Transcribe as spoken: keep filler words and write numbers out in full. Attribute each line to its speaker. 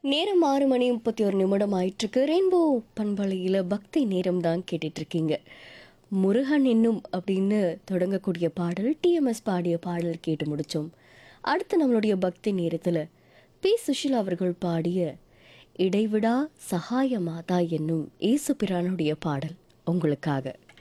Speaker 1: நேரம் ஆறு மணி முப்பத்தி ஒரு நிமிடம் ஆயிட்டிருக்கு. ரெயின்போ பண்பலையில் பக்தி நேரம் தான் கேட்டுட்டு இருக்கீங்க. முருகன் என்னும் அப்படின்னு தொடங்கக்கூடிய பாடல் டிஎம்எஸ் பாடிய பாடல் கேட்டு முடித்தோம். அடுத்து நம்மளுடைய பக்தி நேரத்தில் பி சுஷிலா அவர்கள் பாடிய இடைவிடா சகாய மாதா என்னும் இயேசு பிரானுடைய பாடல் உங்களுக்காக.